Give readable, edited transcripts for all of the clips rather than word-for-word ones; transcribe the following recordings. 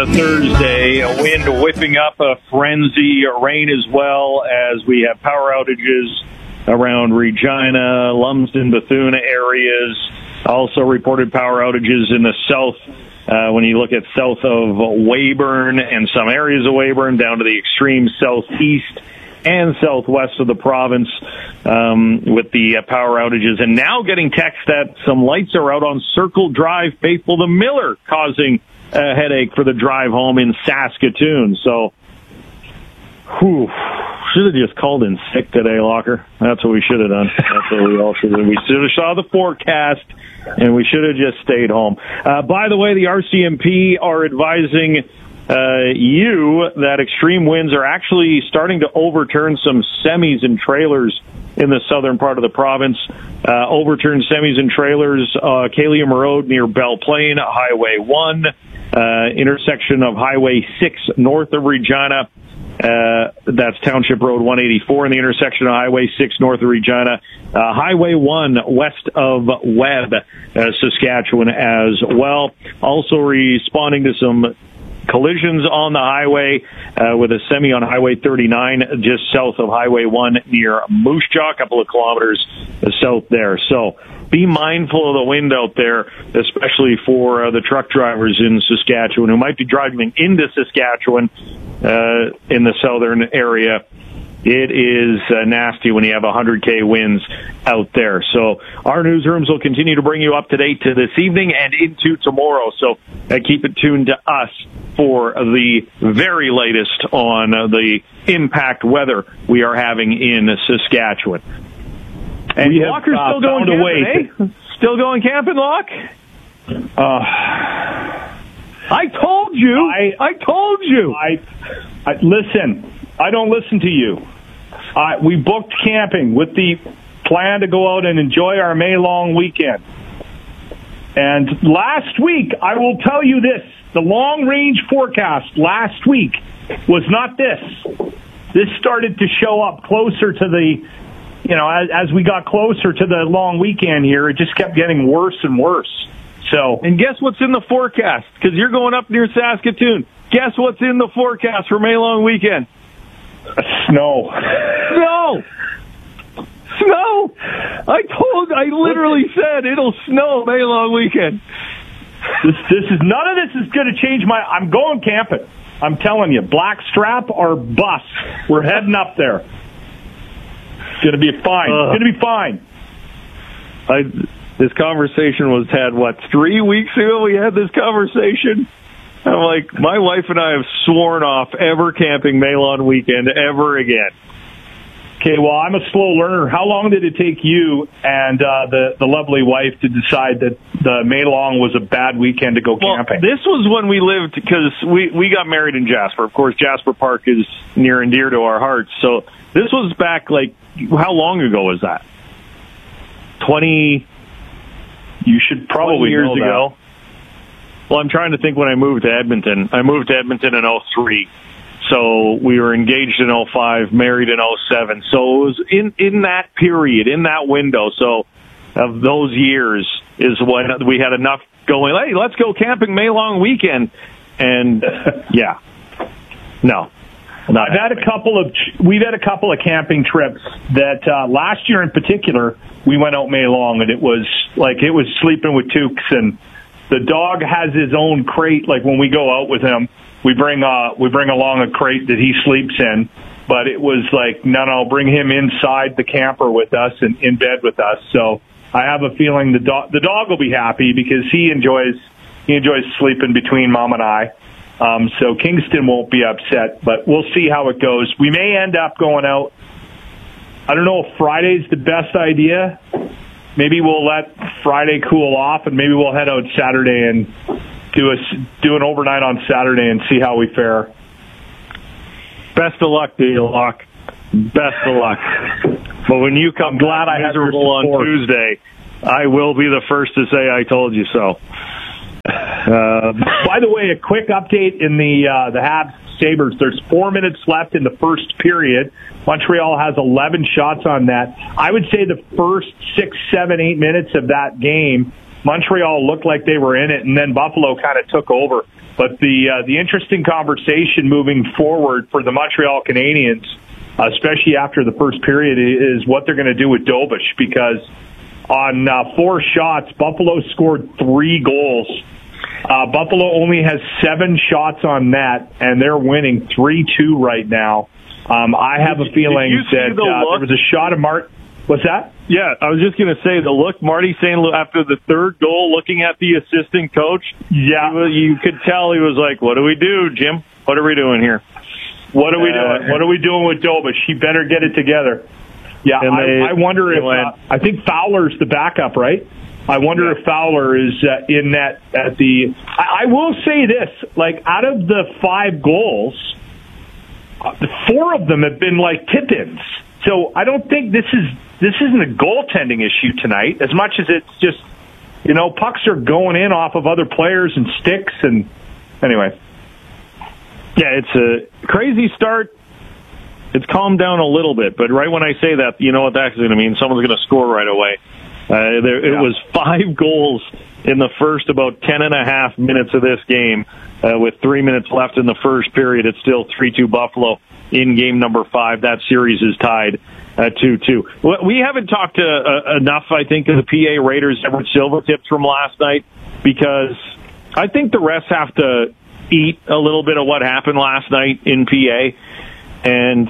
Thursday. A wind whipping up a frenzy, rain as well as we have power outages around Regina, Lumsden, Bethune areas. Also reported power outages in the south when you look at south of Weyburn and some areas of Weyburn down to the extreme southeast and southwest of the province with the power outages. And now getting text that some lights are out on Circle Drive, Faithful to Miller, causing a headache for the drive home in Saskatoon. So, should have just called in sick today, Locker. That's what we should have done. That's what we all should have done. We should have saw the forecast, and we should have just stayed home. By the way, the RCMP are advising you that extreme winds are actually starting to overturn some semis and trailers in the southern part of the province. Overturned semis and trailers, Kalium Road near Belle Plaine, Highway 1, intersection of Highway 6 north of Regina. That's Township Road 184 in the intersection of Highway 6 north of Regina. Highway 1 west of Webb, Saskatchewan as well. Also responding to some collisions on the highway with a semi on Highway 39 just south of Highway 1 near Moose Jaw, a couple of kilometers south there. So be mindful of the wind out there, especially for the truck drivers in Saskatchewan who might be driving into Saskatchewan in the southern area. It is nasty when you have 100K winds out there. So our newsrooms will continue to bring you up to date to this evening and into tomorrow. So keep it tuned to us for the very latest on the impact weather we are having in Saskatchewan. And Walker's still going camping, eh? Still going camping, Locke? I told you. I told you. Listen, I don't listen to you. We booked camping with the plan to go out and enjoy our May long weekend. And last week, I will tell you this, the long-range forecast last week was not this. This started to show up closer to the, as we got closer to the long weekend here, it just kept getting worse and worse. So, and guess what's in the forecast? Because you're going up near Saskatoon. Guess what's in the forecast for May long weekend? Snow. Snow! I literally said it'll snow May long weekend. None of this is going to change I'm going camping. I'm telling you, Blackstrap or bus. We're heading up there. It's going to be fine. It's going to be fine. This conversation was had, 3 weeks ago we had this conversation? I'm like, my wife and I have sworn off ever camping May long weekend ever again. Okay, well, I'm a slow learner. How long did it take you and the lovely wife to decide that the May long was a bad weekend to go camping? This was when we lived, because we got married in Jasper. Of course, Jasper Park is near and dear to our hearts. So this was back, how long ago was that? 20 You should probably years know ago. That. Well, I'm trying to think when I moved to Edmonton. I moved to Edmonton in 2003. So we were engaged in 2005, married in 2007. So it was in that period, in that window. So of those years is when we had enough going, hey, let's go camping May long weekend. And yeah, no. We've had a couple of camping trips that last year in particular we went out May long, and it was sleeping with toques, and the dog has his own crate. Like when we go out with him, we bring along a crate that he sleeps in. But it was like, no, bring him inside the camper with us and in bed with us. So I have a feeling the dog will be happy because he enjoys sleeping between Mom and I. So Kingston won't be upset, but we'll see how it goes. We may end up going out. I don't know if Friday's the best idea. Maybe we'll let Friday cool off, and maybe we'll head out Saturday and do an overnight on Saturday and see how we fare. Best of luck to you, Locke. Best of luck. But when you come glad I had miserable on Tuesday, I will be the first to say I told you so. By the way, a quick update in the Habs Sabres. There's 4 minutes left in the first period. Montreal has 11 shots on net. I would say the first 6, 7, 8 minutes of that game, Montreal looked like they were in it, and then Buffalo kind of took over. But the interesting conversation moving forward for the Montreal Canadiens, especially after the first period, is what they're going to do with Dobish, because on 4 shots, Buffalo scored 3 goals. Buffalo only has 7 shots on net, and they're winning 3-2 right now. I have a feeling that there was a shot of What's that? Yeah, I was just going to say the look Marty St. Louis after the third goal, looking at the assistant coach. Yeah, you could tell he was like, "What do we do, Jim? What are we doing here? What are we doing? What are we doing with Dobish? He better get it together." Yeah, I wonder if I think Fowler's the backup, right? I wonder if Fowler is in net at the. I will say this: like, out of the 5 goals, 4 of them have been like tip-ins. So I don't think this isn't a goaltending issue tonight, as much as it's just, pucks are going in off of other players and sticks, and anyway. Yeah, it's a crazy start. It's calmed down a little bit, but right when I say that, you know what that's going to mean? Someone's going to score right away. It was 5 goals in the first about 10.5 minutes of this game. With 3 minutes left in the first period, it's still 3-2 Buffalo in game number 5. That series is tied at 2-2. We haven't talked enough, I think, of the PA Raiders' Everett Silvertips from last night, because I think the refs have to eat a little bit of what happened last night in PA. And,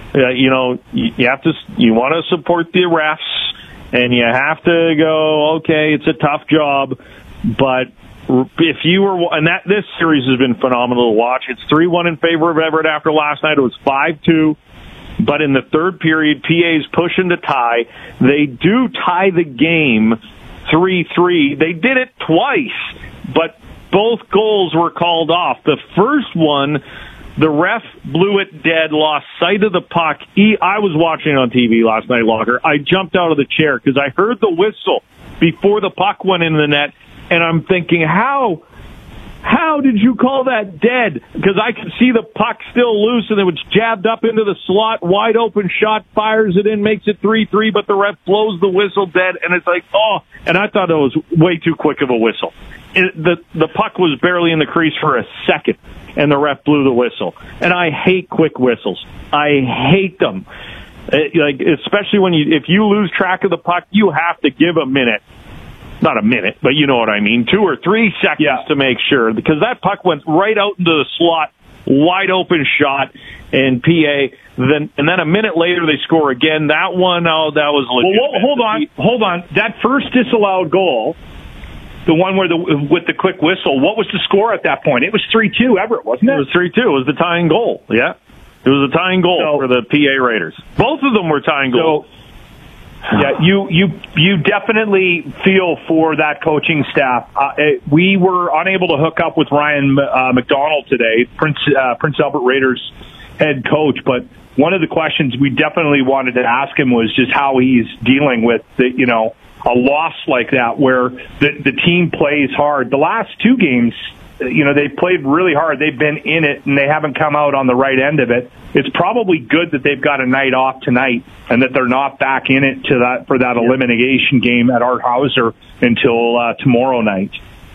you want to support the refs, and you have to go, okay, it's a tough job, but if you were, and this series has been phenomenal to watch. It's 3-1 in favor of Everett after last night. It was 5-2, but in the third period, PA's pushing to tie. They do tie the game 3-3. They did it twice, but both goals were called off. The first one, the ref blew it dead, lost sight of the puck. I was watching it on TV last night, Locker. I jumped out of the chair because I heard the whistle before the puck went in the net, and I'm thinking, how did you call that dead? Because I could see the puck still loose, and it was jabbed up into the slot, wide open shot, fires it in, makes it 3-3, but the ref blows the whistle dead, and it's like, and I thought it was way too quick of a whistle. The puck was barely in the crease for a second, and the ref blew the whistle. And I hate quick whistles. I hate them. Especially if you lose track of the puck, you have to give a minute. Not a minute, but you know what I mean. 2 or 3 seconds to make sure, because that puck went right out into the slot, wide open shot, and PA. Then a minute later they score again. That one, that was legit. Well, hold on. That first disallowed goal, the one with the quick whistle, what was the score at that point? It was 3-2, Everett, wasn't it? It was 3-2. It was the tying goal. Yeah, it was a tying goal for the PA Raiders. Both of them were tying goals. Yeah, you definitely feel for that coaching staff. We were unable to hook up with Ryan McDonald today, Prince Albert Raiders head coach, but one of the questions we definitely wanted to ask him was just how he's dealing with a loss like that, where the team plays hard. The last 2 games, they played really hard. They've been in it, and they haven't come out on the right end of it. It's probably good that they've got a night off tonight and that they're not back in it for that elimination game at Art Hauser until tomorrow night.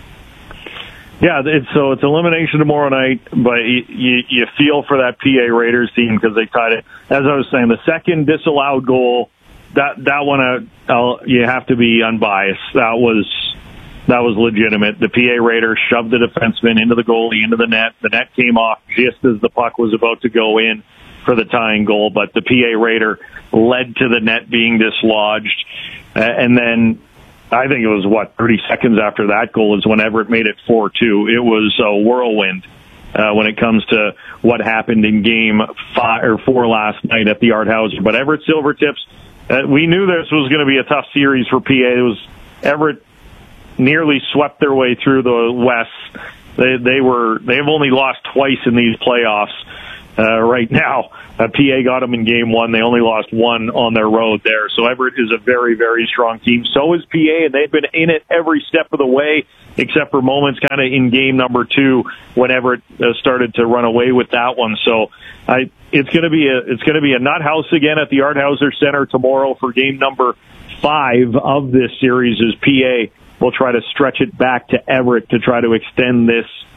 Yeah, it's elimination tomorrow night, but you feel for that PA Raiders team because they tied it. As I was saying, the second disallowed goal, that one you have to be unbiased. That was legitimate. The PA Raiders shoved the defenseman into the goalie, into the net. The net came off just as the puck was about to go in for the tying goal, but the PA Raider led to the net being dislodged. And then I think it was, 30 seconds after that goal is when Everett made it 4-2. It was a whirlwind when it comes to what happened in game 4 last night at the Art Hauser. But Everett Silvertips, we knew this was going to be a tough series for PA. It was Everett nearly swept their way through the West. They've only lost twice in these playoffs right now. PA got them in game 1. They only lost 1 on their road there. So Everett is a very, very strong team. So is PA, and they've been in it every step of the way, except for moments kind of in game number 2 when Everett started to run away with that one. So it's going to be a nut house again at the Art Hauser Center tomorrow for game number 5 of this series. As PA will try to stretch it back to Everett to try to extend this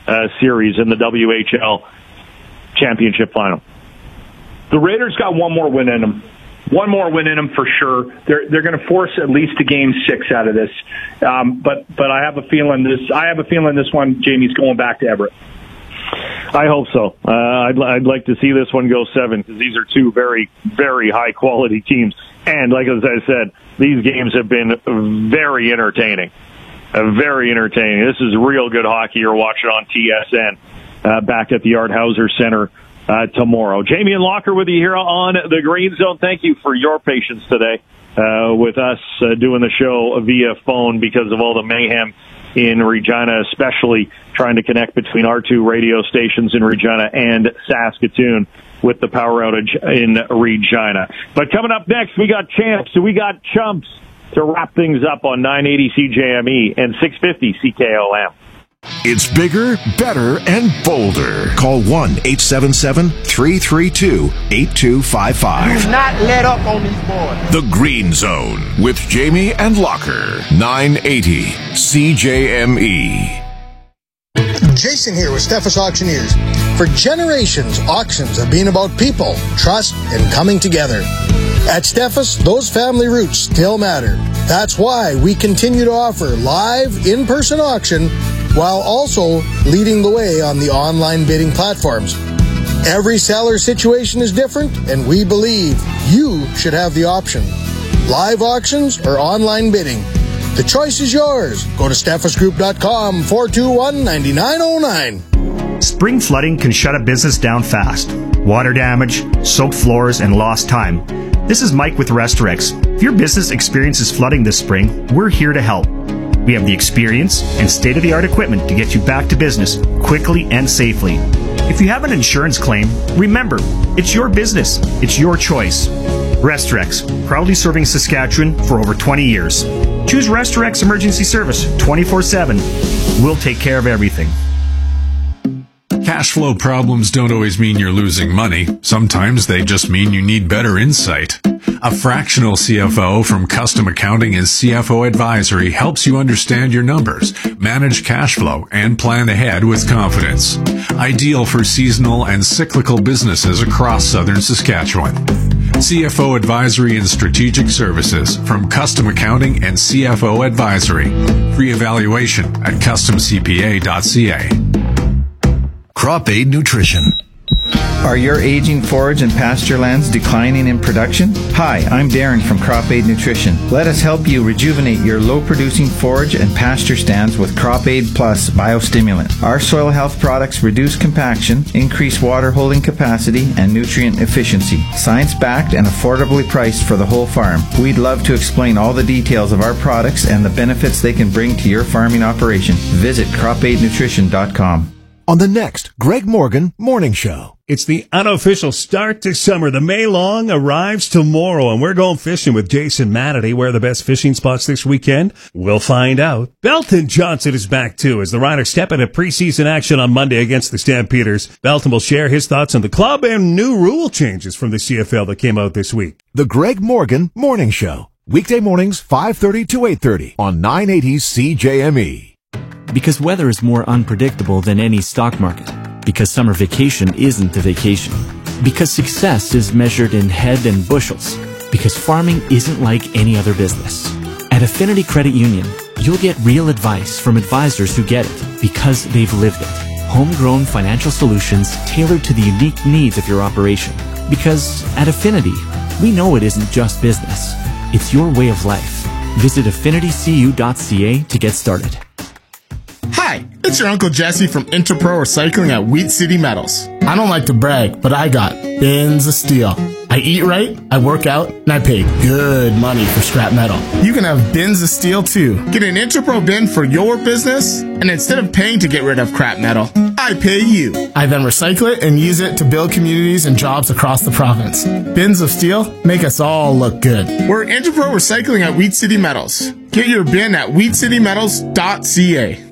series in the WHL championship final. The Raiders got one more win in them. One more win in them for sure. They're going to force at least a game 6 out of this. But I have a feeling this one, Jamie's going back to Everett. I hope so. I'd like to see this one go 7 because these are two very, very high quality teams. And like as I said, these games have been very entertaining. Very entertaining. This is real good hockey. You're watching on TSN back at the Art Hauser Center tomorrow. Jamie and Locker with you here on the Green Zone. Thank you for your patience today with us doing the show via phone because of all the mayhem in Regina, especially trying to connect between our two radio stations in Regina and Saskatoon with the power outage in Regina. But coming up next, we got champs and we got chumps to wrap things up on 980 CJME and 650 CKOM. It's bigger, better, and bolder. Call 1-877-332-8255. Do not let up on these boys. The Green Zone with Jamie and Locker. 980 CJME. Jason here with Steffes Auctioneers. For generations, auctions have been about people, trust, and coming together. At Steffes, those family roots still matter. That's why we continue to offer live, in-person auction while also leading the way on the online bidding platforms. Every seller situation is different, and we believe you should have the option. Live auctions or online bidding. The choice is yours. Go to steffesgroup.com 421-9909. Spring flooding can shut a business down fast. Water damage, soaked floors, and lost time. This is Mike with Restorex. If your business experiences flooding this spring, we're here to help. We have the experience and state-of-the-art equipment to get you back to business quickly and safely. If you have an insurance claim, remember, it's your business. It's your choice. Restorex, proudly serving Saskatchewan for over 20 years. Choose Restorex Emergency Service 24/7. We'll take care of everything. Cash flow problems don't always mean you're losing money. Sometimes they just mean you need better insight. A fractional CFO from Custom Accounting and CFO Advisory helps you understand your numbers, manage cash flow, and plan ahead with confidence. Ideal for seasonal and cyclical businesses across southern Saskatchewan. CFO Advisory and Strategic Services from Custom Accounting and CFO Advisory. Free evaluation at customcpa.ca. Crop Aid Nutrition. Are your aging forage and pasture lands declining in production? Hi, I'm Darren from Crop Aid Nutrition. Let us help you rejuvenate your low-producing forage and pasture stands with Crop Aid Plus Biostimulant. Our soil health products reduce compaction, increase water holding capacity, and nutrient efficiency. Science-backed and affordably priced for the whole farm. We'd love to explain all the details of our products and the benefits they can bring to your farming operation. Visit cropaidnutrition.com. On the next Greg Morgan Morning Show. It's the unofficial start to summer. The May Long arrives tomorrow, and we're going fishing with Jason Mannity. Where are the best fishing spots this weekend? We'll find out. Belton Johnson is back, too, as the Riders step into preseason action on Monday against the Stampeders. Belton will share his thoughts on the club and new rule changes from the CFL that came out this week. The Greg Morgan Morning Show. Weekday mornings, 5:30 to 8:30 on 980 CJME. Because weather is more unpredictable than any stock market. Because summer vacation isn't a vacation. Because success is measured in head and bushels. Because farming isn't like any other business. At Affinity Credit Union, you'll get real advice from advisors who get it because they've lived it. Homegrown financial solutions tailored to the unique needs of your operation. Because at Affinity, we know it isn't just business. It's your way of life. Visit affinitycu.ca to get started. Hi, it's your Uncle Jesse from Interpro Recycling at Wheat City Metals. I don't like to brag, but I got bins of steel. I eat right, I work out, and I pay good money for scrap metal. You can have bins of steel too. Get an Interpro bin for your business, and instead of paying to get rid of crap metal, I pay you. I then recycle it and use it to build communities and jobs across the province. Bins of steel make us all look good. We're Interpro Recycling at Wheat City Metals. Get your bin at wheatcitymetals.ca.